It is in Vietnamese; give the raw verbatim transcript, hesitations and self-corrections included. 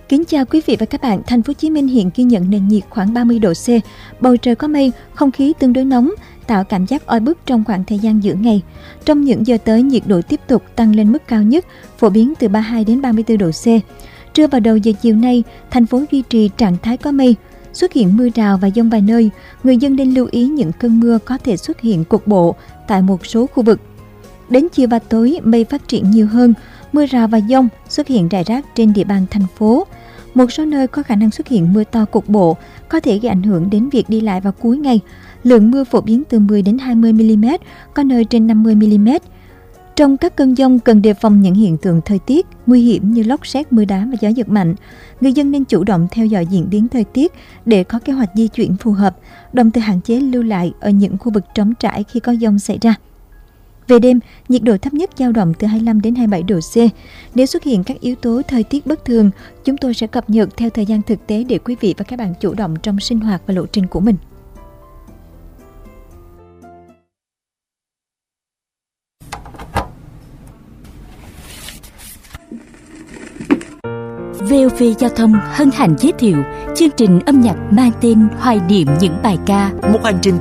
Kính chào quý vị và các bạn. Thành phố Hồ Chí Minh hiện ghi nhận nền nhiệt khoảng ba mươi độ C, bầu trời có mây, không khí tương đối nóng, tạo cảm giác oi bức trong khoảng thời gian giữa ngày. Trong những giờ tới, nhiệt độ tiếp tục tăng lên mức cao nhất, phổ biến từ ba mươi hai đến ba mươi tư độ C. Trưa vào đầu giờ chiều nay, thành phố duy trì trạng thái có mây, xuất hiện mưa rào và dông vài nơi. Người dân nên lưu ý những cơn mưa có thể xuất hiện cục bộ tại một số khu vực. Đến chiều và tối, mây phát triển nhiều hơn, mưa rào và dông xuất hiện rải rác trên địa bàn thành phố. Một số nơi có khả năng xuất hiện mưa to cục bộ, có thể gây ảnh hưởng đến việc đi lại vào cuối ngày. Lượng mưa phổ biến từ mười đến hai mươi mi-li-mét, có nơi trên năm mươi mi-li-mét. Trong các cơn dông cần đề phòng những hiện tượng thời tiết nguy hiểm như lốc sét, mưa đá và gió giật mạnh. Người dân nên chủ động theo dõi diễn biến thời tiết để có kế hoạch di chuyển phù hợp, đồng thời hạn chế lưu lại ở những khu vực trống trải khi có dông xảy ra. Về đêm, nhiệt độ thấp nhất dao động từ hai mươi lăm đến hai mươi bảy độ C. Nếu xuất hiện các yếu tố thời tiết bất thường, chúng tôi sẽ cập nhật theo thời gian thực tế để quý vị và các bạn chủ động trong sinh hoạt và lộ trình của mình. vê o vê Giao thông hân hạnh giới thiệu chương trình âm nhạc mang tên Hoài niệm những bài ca. Một hành trình